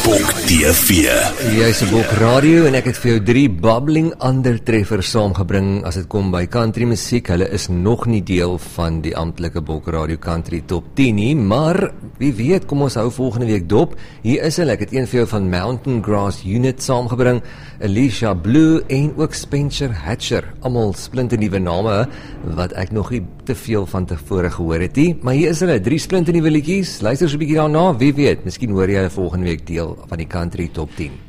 Bok TV. Jy's 'n Bok Radio en ek het vir jou 3 bubbling andertreffers saamgebring as dit kom by country musiek. Hulle is nog nie deel van die amptelike Bok Radio Country Top 10 nie, maar wie weet, kom ons hou volgende week dop. Hier is hulle, ek het een vir jou van Mountain Grass Unit saamgebring, Alicia Blue en ook Spencer Hatcher. Almal splinternuwe name wat ek nog nie te veel van tevore gehoor het nie, maar hier is hulle, 3 splinternuwe liedjies. Luister so 'n bietjie daarna, wie weet, miskien hoor jy volgende week deel van die Country Top 10.